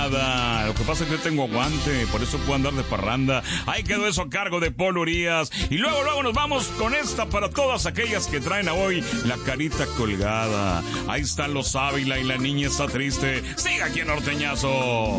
nada. Lo que pasa es que yo tengo aguante, por eso puedo andar de parranda. Ahí quedó eso a cargo de Polo Urias. Y luego nos vamos con esta para todas aquellas que traen a hoy la carita colgada. Ahí están los Ávila y la niña está triste. Siga aquí en Norteñazo.